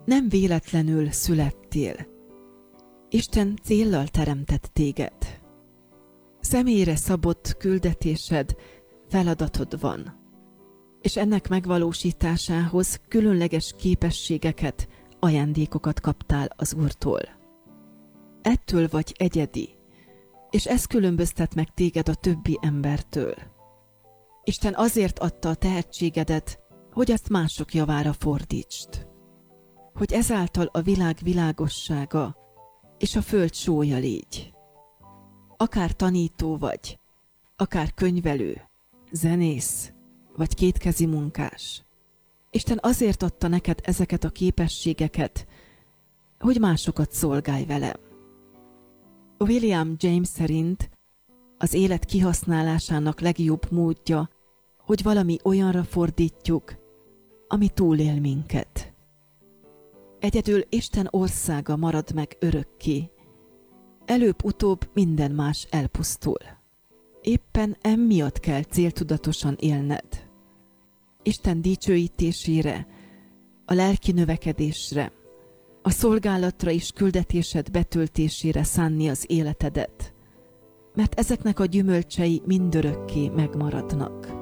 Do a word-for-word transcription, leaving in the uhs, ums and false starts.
Nem véletlenül születtél. Isten céllal teremtett téged. Személyre szabott küldetésed, feladatod van, és ennek megvalósításához különleges képességeket, ajándékokat kaptál az Úrtól. Ettől vagy egyedi, és ez különböztet meg téged a többi embertől. Isten azért adta a tehetségedet, hogy azt mások javára fordítsd, hogy ezáltal a világ világossága és a föld sója légy. Akár tanító vagy, akár könyvelő, zenész vagy kétkezi munkás. Isten azért adta neked ezeket a képességeket, hogy másokat szolgálj vele. William James szerint az élet kihasználásának legjobb módja, hogy valami olyanra fordítjuk, ami túlél minket. Egyedül Isten országa marad meg örökké, előbb-utóbb minden más elpusztul. Éppen emiatt kell céltudatosan élned. Isten dicsőítésére, a lelki növekedésre, a szolgálatra és küldetésed betöltésére szánni az életedet, mert ezeknek a gyümölcsei mindörökké megmaradnak.